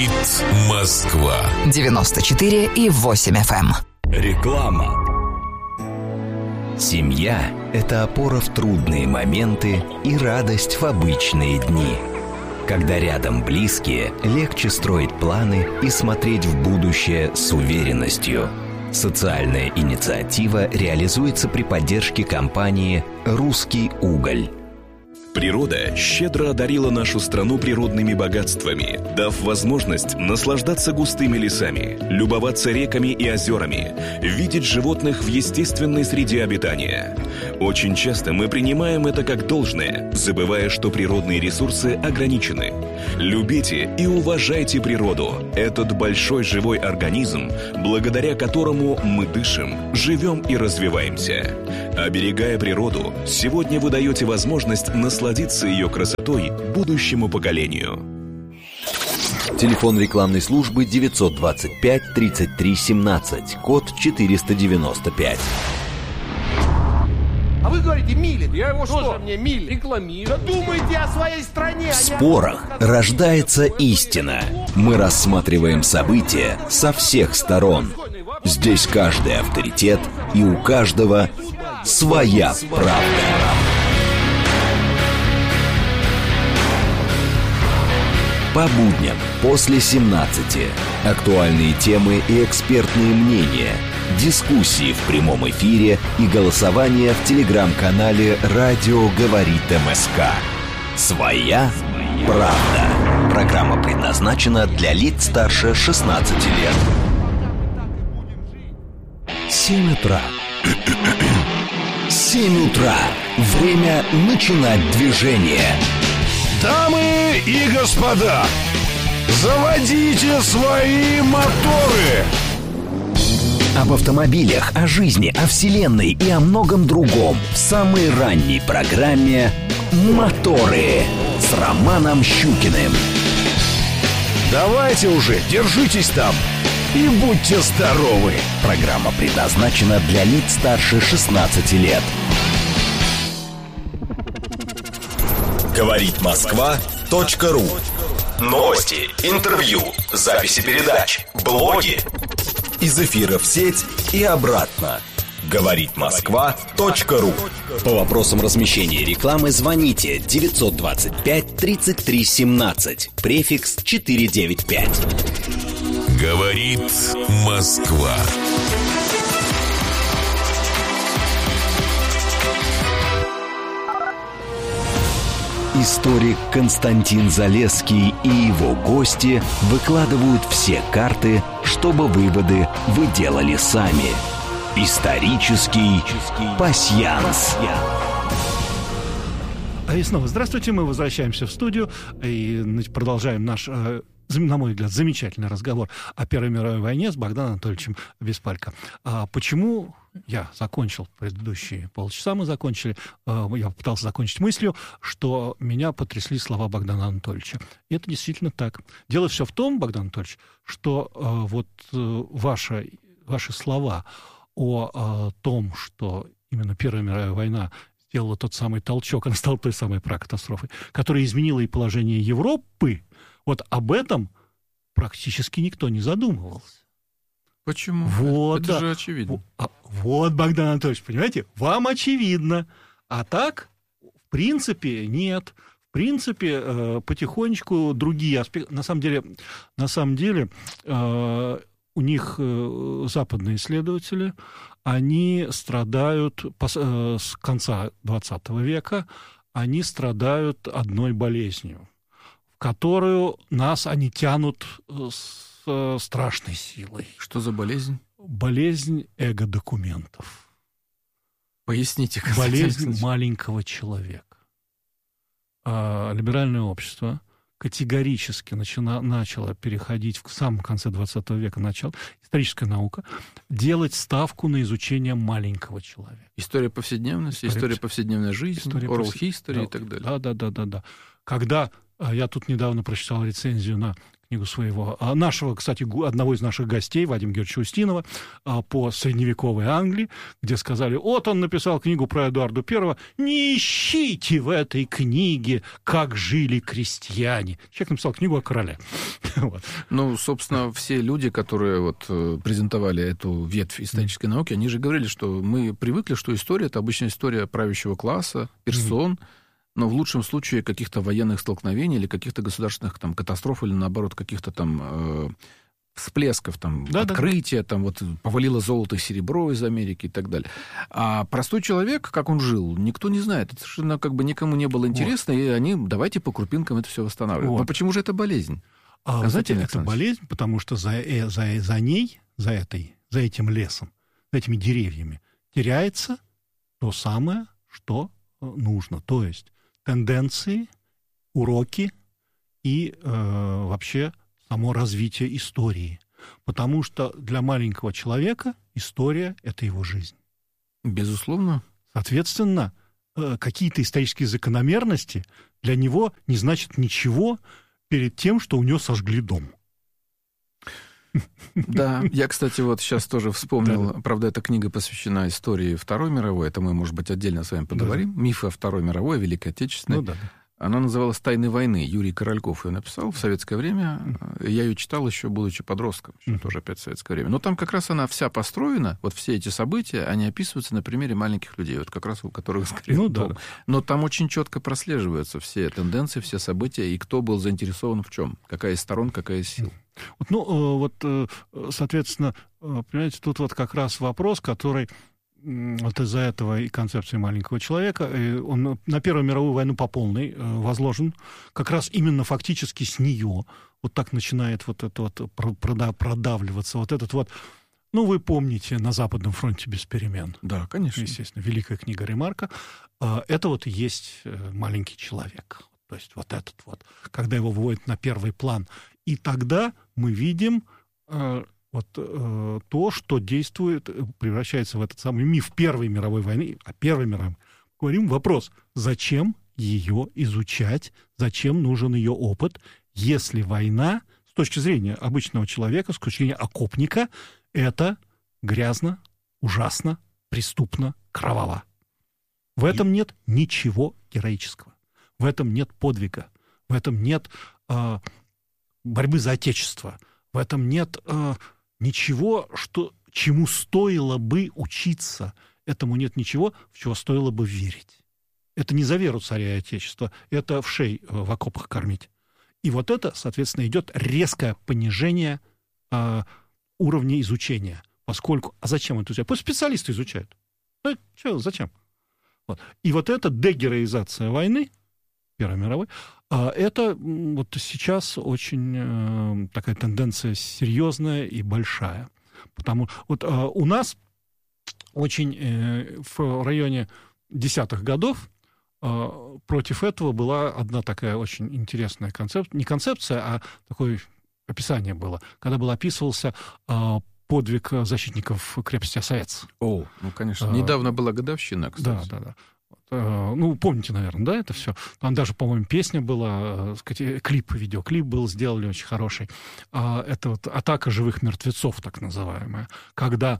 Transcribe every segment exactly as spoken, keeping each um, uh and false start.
Говорит Москва. девяносто четыре и восемь эф эм. Реклама. Семья – это опора в трудные моменты и радость в обычные дни. Когда рядом близкие, легче строить планы и смотреть в будущее с уверенностью. Социальная инициатива реализуется при поддержке компании «Русский уголь». Природа щедро одарила нашу страну природными богатствами, дав возможность наслаждаться густыми лесами, любоваться реками и озерами, видеть животных в естественной среде обитания. Очень часто мы принимаем это как должное, забывая, что природные ресурсы ограничены. Любите и уважайте природу, этот большой живой организм, благодаря которому мы дышим, живем и развиваемся. Оберегая природу, сегодня вы даете возможность насладиться насладиться ее красотой будущему поколению. Телефон рекламной службы девятьсот двадцать пять тридцать три семнадцать, код четыреста девяносто пять. А вы говорите мили. Я его что? Тоже мне мили. Рекламирую. Да думайте о своей стране. В спорах рождается истина. Мы рассматриваем события со всех сторон. Здесь каждый авторитет, и у каждого своя правда. По будням после семнадцати. Актуальные темы и экспертные мнения. Дискуссии в прямом эфире и голосование в телеграм-канале «Радио говорит МСК». Своя правда. Программа предназначена для лиц старше шестнадцати лет. Семь утра. Семь утра. Время начинать движение. Дамы и господа, заводите свои моторы! Об автомобилях, о жизни, о вселенной и о многом другом в самой ранней программе «Моторы» с Романом Щукиным. Давайте уже, держитесь там и будьте здоровы! Программа предназначена для лиц старше шестнадцати лет. Говорит Москва точка ру. Новости, интервью, записи передач, блоги. Из эфира в сеть и обратно. Говорит Москва точка ру. По вопросам размещения рекламы звоните девятьсот двадцать пять тридцать три семнадцать, префикс четыреста девяносто пять. Говорит Москва. Историк Константин Залесский и его гости выкладывают все карты, чтобы выводы вы делали сами. Исторический пасьянс. И снова здравствуйте, мы возвращаемся в студию и продолжаем наш, на мой взгляд, замечательный разговор о Первой мировой войне с Богданом Анатольевичем Беспалько. А почему я закончил предыдущие полчаса, мы закончили, я пытался закончить мыслью, что меня потрясли слова Богдана Анатольевича. И это действительно так. Дело все в том, Богдан Анатольевич, что вот ваши, ваши слова о том, что именно Первая мировая война сделала тот самый толчок, она стала той самой пракатастрофой, которая изменила и положение Европы, вот об этом практически никто не задумывался. Почему? Вот, это да. же очевидно. Вот, Богдан Анатольевич, понимаете, вам очевидно. А так, в принципе, нет. В принципе, потихонечку другие аспекты. На самом деле, на самом деле у них западные исследователи, они страдают с конца двадцатого века, они страдают одной болезнью, в которую нас они тянут с страшной силой. Что за болезнь? Болезнь эго-документов. Поясните. Болезнь маленького человека. А либеральное общество категорически начало, начало переходить в самом конце двадцатого века, начало, историческая наука, делать ставку на изучение маленького человека. История повседневности, история, история повседневной жизни, история oral повсед... history да, и так далее. Да, да, да, да, да. Когда я тут недавно прочитал рецензию на книгу своего, а нашего, кстати, одного из наших гостей, Вадима Георгиевича Устинова, по средневековой Англии, где сказали, вот он написал книгу про Эдуарда Первого, не ищите в этой книге, как жили крестьяне. Человек написал книгу о короле. Вот. Ну, собственно, все люди, которые вот презентовали эту ветвь исторической науки, они же говорили, что мы привыкли, что история — это обычная история правящего класса, персон, mm-hmm. но в лучшем случае каких-то военных столкновений или каких-то государственных там катастроф, или наоборот каких-то там э, всплесков, там, да, открытия, да. там вот повалило золото и серебро из Америки и так далее. А простой человек, как он жил, никто не знает. Это совершенно как бы никому не было интересно, вот. И они, давайте по крупинкам это все восстанавливать. Вот. Но почему же это болезнь? А, знаете, это болезнь, потому что за, за, за ней, за, этой, за этим лесом, за этими деревьями теряется то самое, что нужно. То есть тенденции, уроки и э, вообще само развитие истории. Потому что для маленького человека история — это его жизнь. Безусловно. Соответственно, э, какие-то исторические закономерности для него не значат ничего перед тем, что у него сожгли дом. Да, я, кстати, вот сейчас тоже вспомнил, да. Правда, эта книга посвящена истории Второй мировой, это мы, может быть, отдельно с вами поговорим, да. Мифы о Второй мировой, Великой Отечественной. Ну, да. Она называлась «Тайны войны». Юрий Корольков ее написал в советское время. Я ее читал еще, будучи подростком, еще тоже опять в советское время. Но там как раз она вся построена, вот все эти события, они описываются на примере маленьких людей, вот как раз у которых сгорел ну, дом. Да. Но там очень четко прослеживаются все тенденции, все события, и кто был заинтересован в чем, какая из сторон, какая из сил. Ну, вот, соответственно, понимаете, тут вот как раз вопрос, который... Вот из-за этого и концепции маленького человека, он на Первую мировую войну по полной возложен, как раз именно фактически с нее вот так начинает вот это вот продавливаться, вот этот вот, ну, вы помните, на Западном фронте без перемен. Да, конечно. Естественно, великая книга Ремарка. Это вот и есть маленький человек. То есть вот этот вот, когда его выводят на первый план. И тогда мы видим... Вот э, то, что действует, превращается в этот самый миф Первой мировой войны, о Первой мировой. Говорим, вопрос, зачем ее изучать, зачем нужен ее опыт, если война, с точки зрения обычного человека, с точки зрения окопника, это грязно, ужасно, преступно, кроваво. В этом нет ничего героического, в этом нет подвига, в этом нет э, борьбы за Отечество, в этом нет... Э, Ничего, что, чему стоило бы учиться, этому нет ничего, в чего стоило бы верить. Это не за веру царя и отечества, это вшей в окопах кормить. И вот это, соответственно, идет резкое понижение э, уровня изучения. Поскольку... А зачем это изучать? Пусть специалисты изучают. Ну, что, зачем? Вот. И вот эта дегероизация войны, Первой мировой, это вот сейчас очень такая тенденция серьезная и большая. Потому вот у нас очень в районе десятых годов против этого была одна такая очень интересная концепция. Не концепция, а такое описание было. Когда был описывался подвиг защитников крепости Осовец. О, ну, конечно. А, Недавно была годовщина, кстати. Да, да, да. Ну, помните, наверное, да, это все. Там даже, по-моему, песня была, сказать, клип, видеоклип был, сделали очень хороший. Это вот атака живых мертвецов, так называемая, когда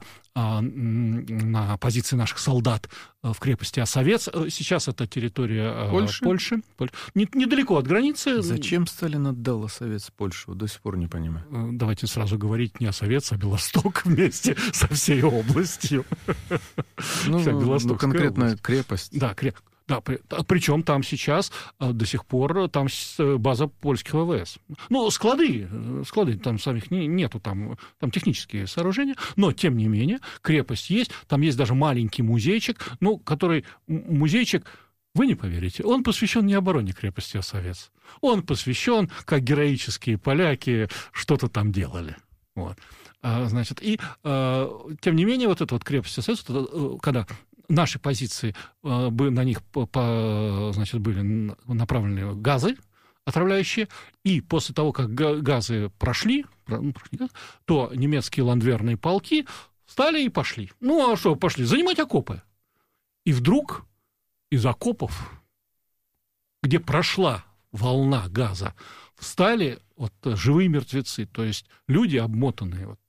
на позиции наших солдат в крепости Осовец, сейчас это территория Польши, Польши недалеко от границы. Зачем Сталин отдал Осовец Польшу? До сих пор не понимаю. Давайте сразу говорить не Осовец, а Белосток вместе со всей областью. Ну, ну конкретно область. Крепость. Да, крепость. Да, при, причем там сейчас а, до сих пор там база польских ВВС. Ну, склады, склады там самих не, нету, там, там технические сооружения, но, тем не менее, крепость есть, там есть даже маленький музейчик, ну, который музейчик, вы не поверите, он посвящен не обороне крепости Осовец, он посвящен, как героические поляки что-то там делали. Вот. А, значит, и, а, тем не менее, вот эта вот крепость Осовец, когда наши позиции, на них, значит, были направлены газы отравляющие, и после того, как газы прошли, то немецкие ландверные полки встали и пошли. Ну, а что, пошли? Занимать окопы. И вдруг из окопов, где прошла волна газа, встали вот живые мертвецы, то есть люди, обмотанные вот,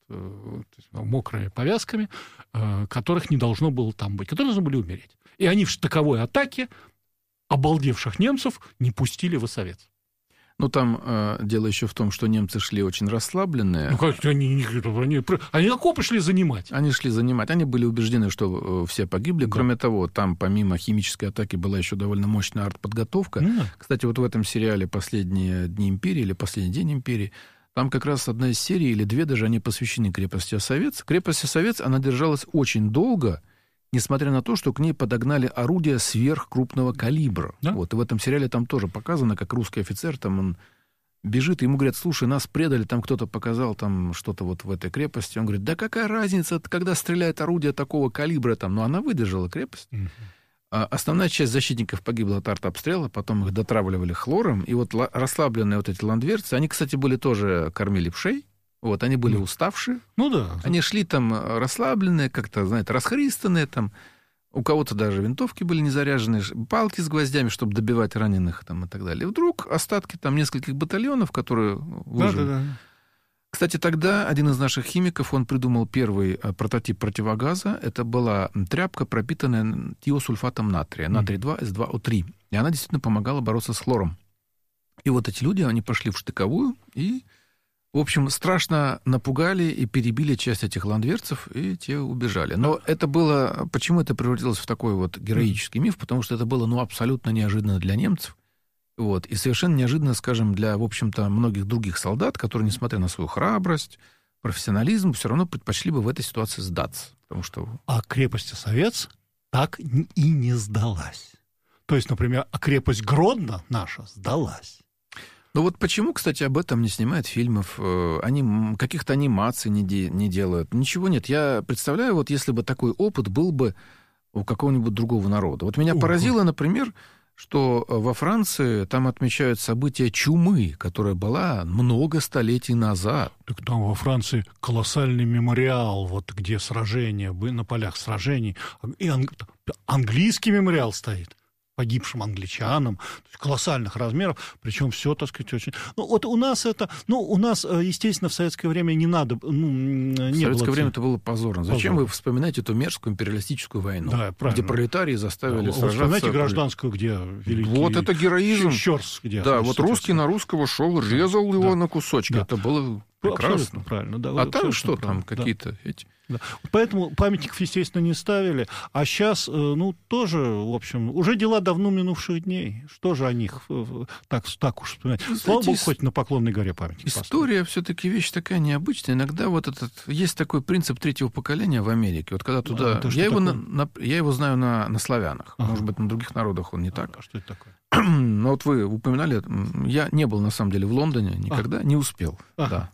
мокрыми повязками, которых не должно было там быть, которые должны были умереть. И они в штыковой атаке обалдевших немцев не пустили в Осовец. Ну, там э, дело еще в том, что немцы шли очень расслабленные. Ну, как они, они, они окопы шли занимать. Они шли занимать. Они были убеждены, что э, все погибли. Да. Кроме того, там помимо химической атаки была еще довольно мощная артподготовка. Mm. Кстати, вот в этом сериале «Последние дни империи» или «Последний день империи» там как раз одна из серий, или две даже, они посвящены крепости Осовец. Крепость Осовец, она держалась очень долго, несмотря на то, что к ней подогнали орудия сверхкрупного калибра. Да? Вот, и в этом сериале там тоже показано, как русский офицер, там он бежит, и ему говорят: слушай, нас предали, там кто-то показал там что-то вот в этой крепости. Он говорит: да какая разница, когда стреляет орудие такого калибра, там, но она выдержала крепость. Uh-huh. А основная часть защитников погибла от артобстрела, потом их дотравливали хлором, и вот расслабленные вот эти ландверцы, они, кстати, были тоже кормили пшей. Вот, они были mm. уставшие. Ну да. Они шли там расслабленные, как-то, знаете, расхристанные там. У кого-то даже винтовки были не заряжены, палки с гвоздями, чтобы добивать раненых там и так далее. И вдруг остатки там нескольких батальонов, которые выжили. Да, да, да. Кстати, тогда один из наших химиков, он придумал первый прототип противогаза. Это была тряпка, пропитанная тиосульфатом натрия, натрий два эс два о три. И она действительно помогала бороться с хлором. И вот эти люди, они пошли в штыковую и... В общем, страшно напугали и перебили часть этих ландверцев, и те убежали. Но это было... Почему это превратилось в такой вот героический миф? Потому что это было, ну, абсолютно неожиданно для немцев. Вот. И совершенно неожиданно, скажем, для, в общем-то, многих других солдат, которые, несмотря на свою храбрость, профессионализм, все равно предпочли бы в этой ситуации сдаться. Потому что... А крепость Осовец так и не сдалась. То есть, например, а крепость Гродно наша сдалась. Ну вот почему, кстати, об этом не снимают фильмов, они, каких-то анимаций не, де, не делают, ничего нет. Я представляю, вот если бы такой опыт был бы у какого-нибудь другого народа. Вот меня поразило, например, что во Франции там отмечают события чумы, которая была много столетий назад. Так там во Франции колоссальный мемориал, вот где сражения, на полях сражений, и анг... английский мемориал стоит погибшим англичанам, колоссальных размеров, причем все, так сказать, очень... Ну, вот у нас это... Ну, у нас, естественно, в советское время не надо... Ну, не в советское было... время это было позорно. Зачем Позор. Вы вспоминаете эту мерзкую империалистическую войну, да, где пролетарии заставили да, сражаться... Вспоминайте гражданскую, где великий... Вот это героизм. Щерс, где... Да, вот русский на русского шел, резал да. его да. на кусочки. Да. Это было прекрасно. Абсолютно правильно. Да, а там что правильно. там, какие-то да. эти... Да. Поэтому памятников, естественно, не ставили. А сейчас, ну, тоже, в общем, уже дела давно минувших дней. Что же о них так, так уж вспоминать? Знаете, Слава богу, хоть на Поклонной горе памятник история поставили. Все-таки вещь такая необычная. Иногда вот этот... Есть такой принцип третьего поколения в Америке. Вот когда туда... А, я, его на, на, я его знаю на, на славянах. Ага. Может быть, на других народах он не так. А что это такое? Но вот вы упоминали... Я не был, на самом деле, в Лондоне никогда. А. Не успел. Ага. Да.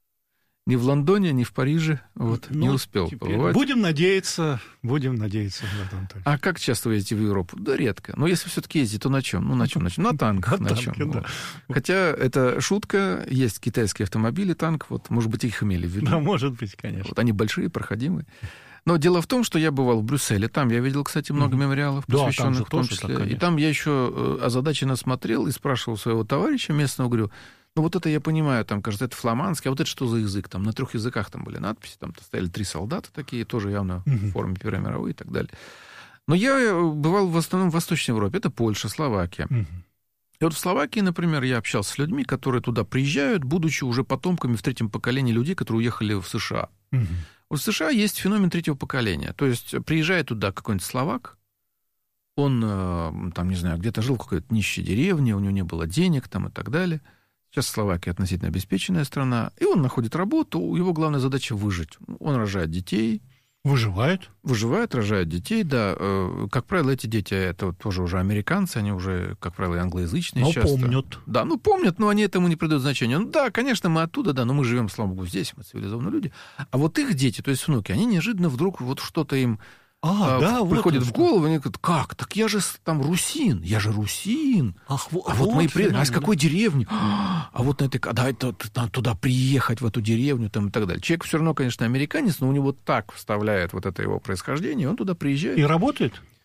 Ни в Лондоне, ни в Париже вот, ну, не успел побывать. Будем надеяться, будем надеяться. А как часто вы ездите в Европу? Да редко. Но если все-таки ездить, то на чем? Ну, на чем? На, чем? На танках. На, на чем? Танке, да. Вот. Хотя это шутка. Есть китайские автомобили, танк. Вот, может быть, их имели в виду. Да, может быть, конечно. Вот, они большие, проходимые. Но дело в том, что я бывал в Брюсселе. Там я видел, кстати, много mm-hmm. мемориалов, посвященных да, в том числе. Так, и там я еще озадаченно смотрел и спрашивал своего товарища местного, говорю, ну вот это я понимаю, там, кажется, это фламандский, а вот это что за язык? Там на трех языках там были надписи, там стояли три солдата такие, тоже явно mm-hmm. в форме Первой мировой и так далее. Но я бывал в основном в Восточной Европе. Это Польша, Словакия. Mm-hmm. И вот в Словакии, например, я общался с людьми, которые туда приезжают, будучи уже потомками в третьем поколении людей, которые уехали в США. Mm-hmm. Вот в США есть феномен третьего поколения. То есть приезжает туда какой-нибудь словак, он, там, не знаю, где-то жил в какой-то нищей деревне, у него не было денег там и так далее. Сейчас Словакия относительно обеспеченная страна, и он находит работу, его главная задача — выжить. Он рожает детей. Выживает? Выживает, рожает детей, да. Как правило, эти дети — это тоже уже американцы, они уже, как правило, англоязычные но часто. помнят. Да, ну помнят, но они этому не придают значения. Ну да, конечно, мы оттуда, да, но мы живем, слава богу, здесь, мы цивилизованные люди. А вот их дети, то есть внуки, они неожиданно вдруг вот что-то им а, а, да, приходит вот в голову, они говорят, как? Так я же там русин, я же русин. Ах, а вот, вот мои предки, а из да. какой деревни? А вот на этой, а, да, это, надо туда приехать, в эту деревню там, и так далее. Человек все равно, конечно, американец, но у него так вставляет вот это его происхождение, он туда приезжает. И работает?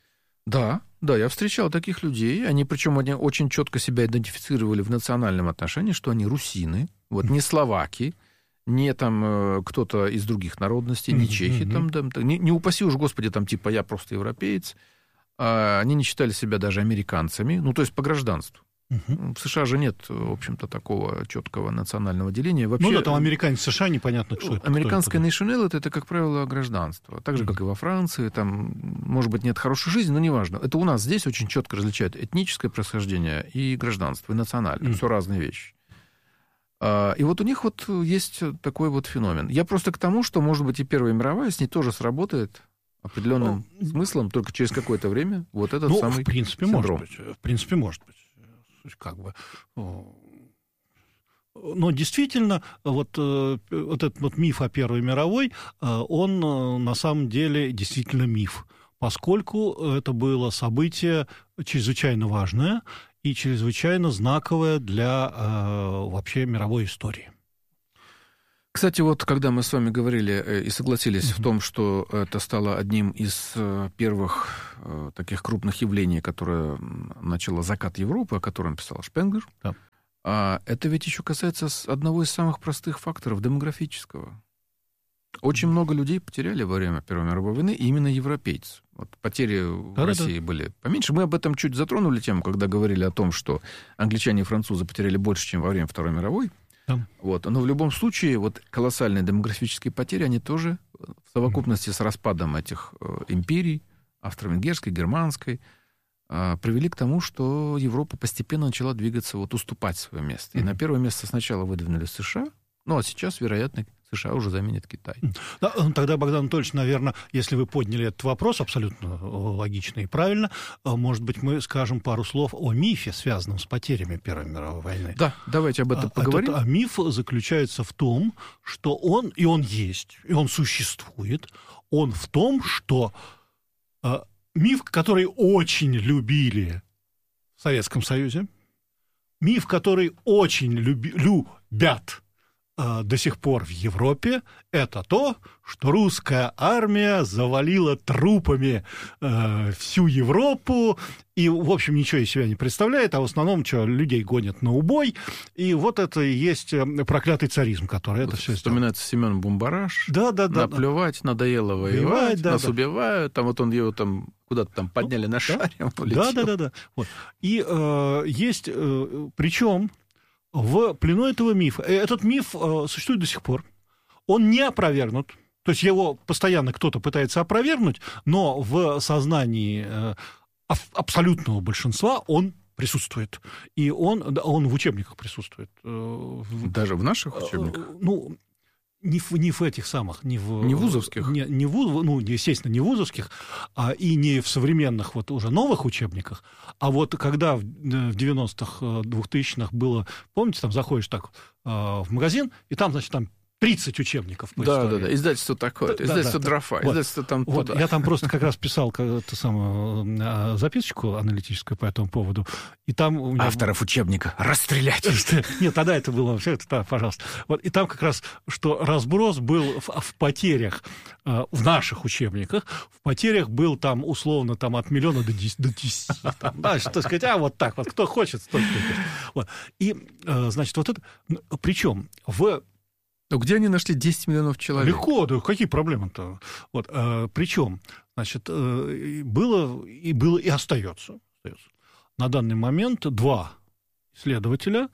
Да, да, я встречал таких людей. Они, причем, они очень четко себя идентифицировали в национальном отношении, что они русины, вот не словаки, не там кто-то из других народностей, не чехи, там, там, не, не упаси уж, Господи, там типа я просто европеец. А они не считали себя даже американцами, ну, то есть по гражданству. Uh-huh. В США же нет, в общем-то, такого четкого национального деления. Вообще, ну да, там американец США, непонятно, что это. Американское nationality — это, как правило, гражданство. Так же, uh-huh. как и во Франции. Там, может быть, нет хорошей жизни, но неважно. Это у нас здесь очень четко различают этническое происхождение и гражданство, и национальное. Uh-huh. Все разные вещи. И вот у них вот есть такой вот феномен. Я просто к тому, что, может быть, и Первая мировая с ней тоже сработает определенным ну, смыслом, только через какое-то время вот этот ну, самый в принципе, синдром. Может быть. В принципе, может быть. Как бы. Но действительно, вот, вот этот вот миф о Первой мировой, он на самом деле действительно миф, поскольку это было событие чрезвычайно важное и чрезвычайно знаковое для вообще мировой истории. Кстати, вот когда мы с вами говорили и согласились mm-hmm. в том, что это стало одним из первых таких крупных явлений, которое начало закат Европы, о котором писал Шпенглер, да. а это ведь еще касается одного из самых простых факторов — демографического. Очень mm-hmm. много людей потеряли во время Первой мировой войны, и именно европейцы. Вот потери да, в России да. были поменьше. Мы об этом чуть затронули тему, когда говорили о том, что англичане и французы потеряли больше, чем во время Второй мировой. Да. Вот. Но в любом случае вот колоссальные демографические потери, они тоже в совокупности с распадом этих э, империй, австро-венгерской, германской, э, привели к тому, что Европа постепенно начала двигаться, вот, уступать свое место. И mm-hmm. на первое место сначала выдвинули США, ну а сейчас, вероятно, США уже заменит Китай. Да, тогда, Богдан Анатольевич, наверное, если вы подняли этот вопрос абсолютно логично и правильно, может быть, мы скажем пару слов о мифе, связанном с потерями Первой мировой войны. Да, давайте об этом поговорим. Этот, а миф заключается в том, что он, и он есть, и он существует, он в том, что э, миф, который очень любили в Советском Союзе, миф, который очень люби, любят до сих пор в Европе, это то, что русская армия завалила трупами э, всю Европу и, в общем, ничего из себя не представляет, а в основном что, людей гонят на убой, и вот это и есть проклятый царизм, который вот это все вспоминается сделал. Семен Бумбараш. Да, да, да. Наплевать, надоело воевать, воевать да, нас да. убивают, там вот он его там куда-то там подняли ну, на шаре, да, он полетел. Да, да, да, да. Вот. И э, есть, э, причем в плену этого мифа. Этот миф э, существует до сих пор. Он не опровергнут. То есть его постоянно кто-то пытается опровергнуть, но в сознании э, абсолютного большинства он присутствует. И он, он в учебниках присутствует. Э, Даже в наших учебниках? Э, ну, не в, не в этих самых... Не в, не вузовских? Не, не в, ну, естественно, не в вузовских, а и не в современных вот уже новых учебниках. А вот когда в, в девяностых, двухтысячных было... Помните, там заходишь так э, в магазин, и там, значит, там тридцать учебников по да, истории. Да, да, издательство такое, да, издательство да, Дрофа, вот, издательство там вот, туда. Я там просто как раз писал эту самую записочку аналитическую по этому поводу, и там... У меня... Авторов учебника расстрелять! Нет, тогда это было вообще, да, пожалуйста. Вот, и там как раз, что разброс был в, в потерях, в наших учебниках, в потерях был там условно там, от миллиона до десяти. Там, да, что сказать, а вот так вот, кто хочет, столько. Вот. И, значит, вот это... Причем в... Но где они нашли десять миллионов человек? Легко, да какие проблемы-то? Вот, э, причем, значит, э, было, и было и остается, остается. На данный момент два исследователя,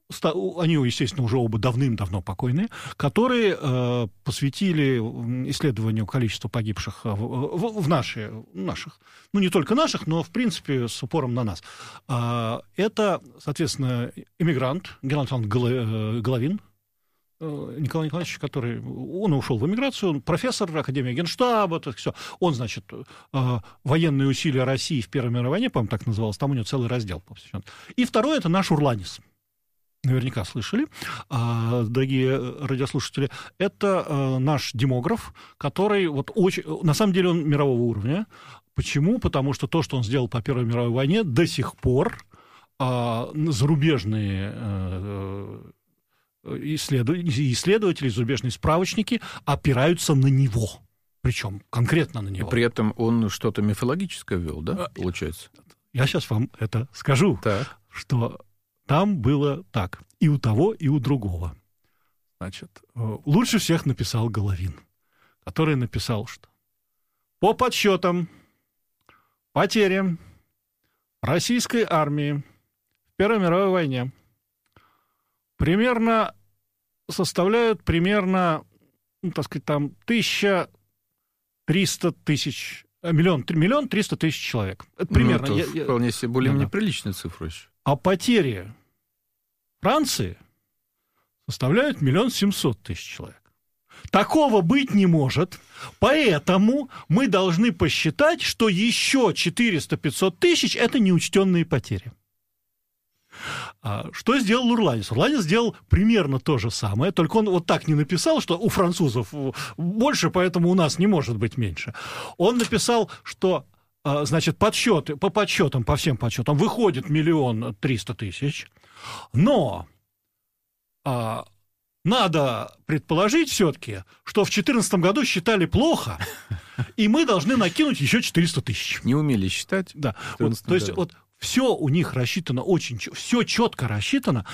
они, естественно, уже оба давным-давно покойные, которые э, посвятили исследованию количества погибших в, в, в наши, наших, ну, не только наших, но, в принципе, с упором на нас. Э, это, соответственно, эмигрант Геннадий Александрович Головин, Николай Николаевич, который, он ушел в эмиграцию, он профессор Академии Генштаба, так все. Он, значит, военные усилия России в Первой мировой войне, по-моему, так называлось, там у него целый раздел посвящен. И второй — это наш Урланис. Наверняка слышали, дорогие радиослушатели. Это наш демограф, который вот очень, на самом деле он мирового уровня. Почему? Потому что то, что он сделал по Первой мировой войне, до сих пор зарубежные исследователи, исследователи, зарубежные справочники опираются на него. Причем конкретно на него. И при этом он что-то мифологическое вел, да, получается? Я сейчас вам это скажу, так. что там было так. И у того, и у другого. Значит, лучше всех написал Головин, который написал, что по подсчетам потери российской армии в Первой мировой войне примерно составляют примерно, ну, так сказать, там тысяча триста тысяч, миллион, миллион триста тысяч человек. Это примерно. Ну, это я, вполне себе более-менее да. приличная цифра еще. А потери Франции составляют миллион семьсот тысяч человек. Такого быть не может, поэтому мы должны посчитать, что еще четыреста-пятьсот тысяч – это неучтенные потери. А что сделал Урланис? Урланис сделал примерно то же самое, только он вот так не написал, что у французов больше, поэтому у нас не может быть меньше. Он написал, что, значит, подсчеты, по подсчетам, по всем подсчетам, выходит миллион триста тысяч, но а, надо предположить все-таки, что в две тысячи четырнадцатом году считали плохо, и мы должны накинуть еще четыреста тысяч. Не умели считать. Да. Вот, то есть вот все у них рассчитано очень, все четко рассчитано,